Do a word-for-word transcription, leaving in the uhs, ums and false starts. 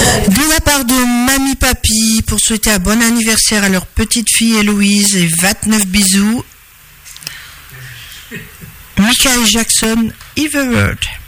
De la part de Mamie Papy, pour souhaiter un bon anniversaire à leur petite fille Héloïse et vingt-neuf bisous, Michael Jackson, Everett.